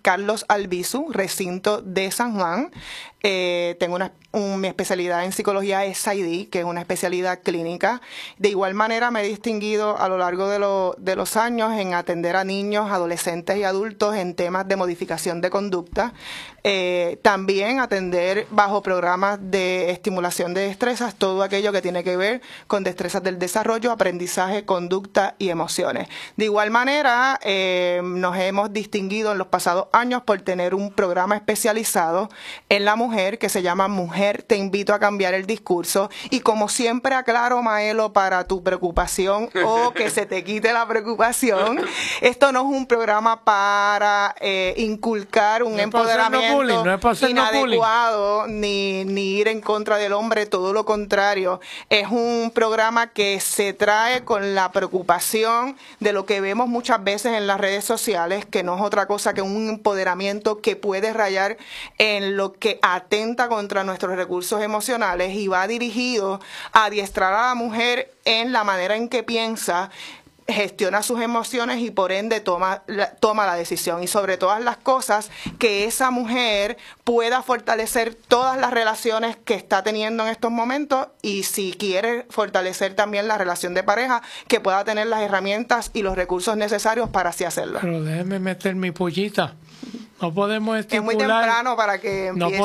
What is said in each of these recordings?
Carlos Albizu, recinto de San Juan. Tengo mi especialidad en psicología SID, que es una especialidad clínica. De igual manera me he distinguido a lo largo de los años en atender a niños, adolescentes y adultos en temas de modificación de conducta. También atender bajo programas de estimulación de destrezas, todo aquello que tiene que ver con destrezas del desarrollo, aprendizaje, conducta y emociones. De igual manera, nos hemos distinguido en los pasados años por tener un programa especializado en la mujer que se llama Mujer, te invito a cambiar el discurso. Y como siempre aclaro, Maelo, para tu preocupación o que se te quite la preocupación, esto no es un programa para inculcar un empoderamiento inadecuado ni ir en contra del hombre, todo lo contrario. Es un programa que se trae con la preocupación de lo que vemos muchas veces en las redes sociales, que no es otra cosa que un empoderamiento que puede rayar en lo que atenta contra nuestros recursos emocionales, y va dirigido a adiestrar a la mujer en la manera en que piensa, gestiona sus emociones y por ende toma la decisión, y sobre todas las cosas que esa mujer pueda fortalecer todas las relaciones que está teniendo en estos momentos, y si quiere fortalecer también la relación de pareja, que pueda tener las herramientas y los recursos necesarios para así hacerlo. Pero déjeme meter mi pollita. No podemos estipular. Es muy temprano para que empiece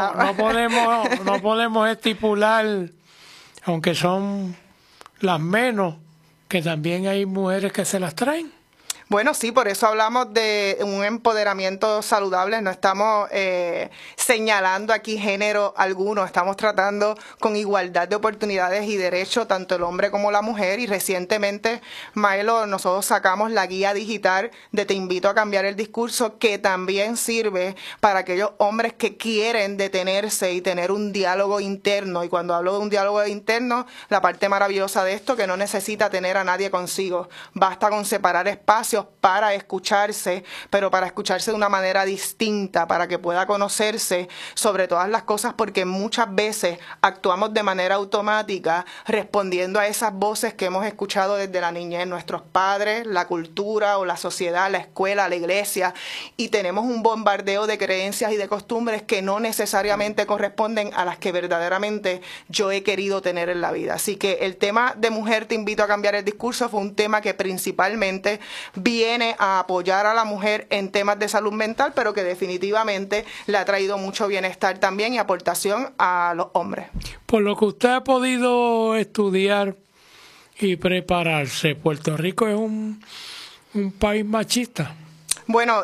no podemos estipular, aunque son las menos, que también hay mujeres que se las traen. Bueno, sí, por eso hablamos de un empoderamiento saludable. No estamos señalando aquí género alguno, estamos tratando con igualdad de oportunidades y derechos, tanto el hombre como la mujer. Y recientemente, Maelo, nosotros sacamos la guía digital de Te invito a cambiar el discurso, que también sirve para aquellos hombres que quieren detenerse y tener un diálogo interno. Y cuando hablo de un diálogo interno, la parte maravillosa de esto, que no necesita tener a nadie consigo. Basta con separar espacios para escucharse, pero para escucharse de una manera distinta, para que pueda conocerse sobre todas las cosas, porque muchas veces actuamos de manera automática respondiendo a esas voces que hemos escuchado desde la niñez, nuestros padres, la cultura o la sociedad, la escuela, la iglesia, y tenemos un bombardeo de creencias y de costumbres que no necesariamente corresponden a las que verdaderamente yo he querido tener en la vida. Así que el tema de Mujer, te invito a cambiar el discurso fue un tema que principalmente viene a apoyar a la mujer en temas de salud mental, pero que definitivamente le ha traído mucho bienestar también y aportación a los hombres. Por lo que usted ha podido estudiar y prepararse, ¿Puerto Rico es un país machista? Bueno,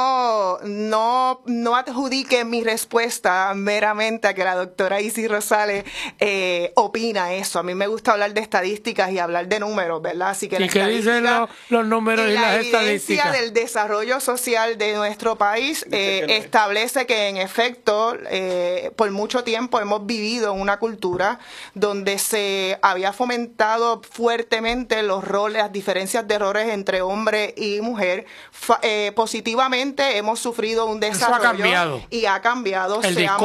no adjudique mi respuesta meramente a que la doctora Isis Rosales opina eso. A mí me gusta hablar de estadísticas y hablar de números, ¿verdad? Así que ¿y qué dicen los números y las estadísticas? La evidencia del desarrollo social de nuestro país establece que, en efecto, por mucho tiempo hemos vivido en una cultura donde se había fomentado fuertemente los roles, las diferencias de roles entre hombre y mujer. Positivamente hemos sufrido un desarrollo. Eso ha cambiado. Y ha cambiado,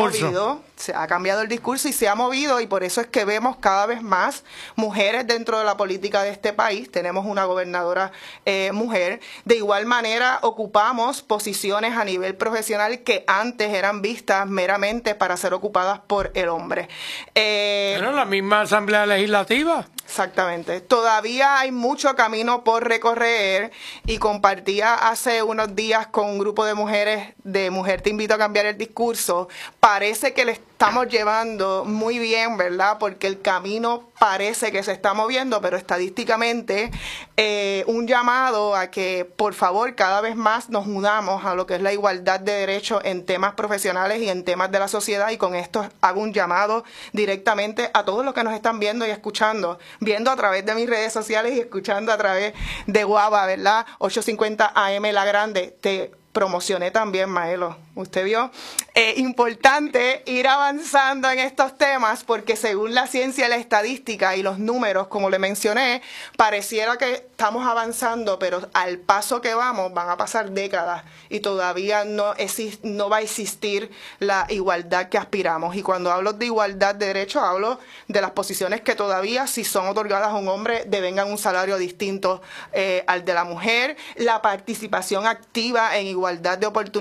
se ha cambiado el discurso y se ha movido, y por eso es que vemos cada vez más mujeres dentro de la política de este país. Tenemos una gobernadora mujer. De igual manera, ocupamos posiciones a nivel profesional que antes eran vistas meramente para ser ocupadas por el hombre. Pero la misma Asamblea Legislativa. Exactamente. Todavía hay mucho camino por recorrer, y compartía hace unos días con un grupo de mujeres de Mujer, te invito a cambiar el discurso. Parece que le estamos llevando muy bien, ¿verdad? Porque el camino parece que se está moviendo, pero estadísticamente un llamado a que, por favor, cada vez más nos unamos a lo que es la igualdad de derechos en temas profesionales y en temas de la sociedad, y con esto hago un llamado directamente a todos los que nos están viendo y escuchando, viendo a través de mis redes sociales y escuchando a través de Guava, ¿verdad? 850 AM La Grande. Te promocioné también, Maelo. Usted vio. Importante ir avanzando en estos temas, porque según la ciencia y la estadística y los números, como le mencioné, pareciera que estamos avanzando, pero al paso que vamos van a pasar décadas y todavía no va a existir la igualdad que aspiramos. Y cuando hablo de igualdad de derechos, hablo de las posiciones que todavía, si son otorgadas a un hombre, devengan un salario distinto al de la mujer, la participación activa en igualdad de oportunidades